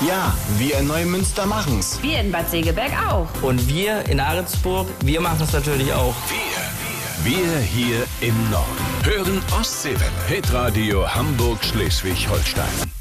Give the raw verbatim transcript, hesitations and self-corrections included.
Ja, wir in Neumünster machen's. Wir in Bad Segeberg auch. Und wir in Ahrensburg, wir machen es natürlich auch. Wir, wir hier im Norden. Hören Ostseewelle. Hitradio Hamburg-Schleswig-Holstein.